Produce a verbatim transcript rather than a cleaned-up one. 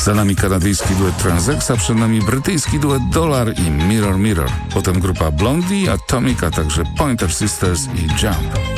Za nami kanadyjski duet Transexa, przed nami brytyjski duet Dollar i Mirror Mirror. Potem grupa Blondie, Atomic, a także Pointer Sisters i Jump.